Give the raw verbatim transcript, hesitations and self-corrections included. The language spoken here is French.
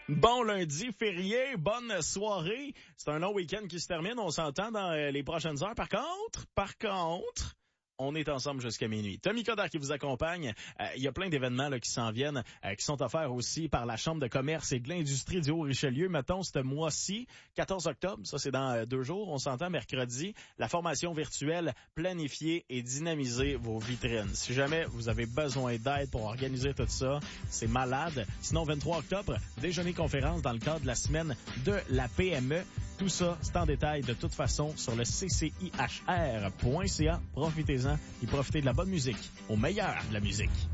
Bon lundi férié, bonne soirée. C'est un long week-end qui se termine. On s'entend dans les prochaines heures. Par contre, par contre, on est ensemble jusqu'à minuit. Tommy Coderre qui vous accompagne. Euh, il y a plein d'événements là, qui s'en viennent, euh, qui sont offerts aussi par la Chambre de commerce et de l'industrie du Haut-Richelieu. Mettons, ce mois-ci, quatorze octobre, ça c'est dans euh, deux jours, on s'entend mercredi, la formation virtuelle Planifier et dynamiser vos vitrines. Si jamais vous avez besoin d'aide pour organiser tout ça, c'est malade. Sinon, vingt-trois octobre, déjeuner conférence dans le cadre de la semaine de la P M E. Tout ça, c'est en détail de toute façon sur le c c i h r point c a. Profitez-en et profitez de la bonne musique, au meilleur de la musique.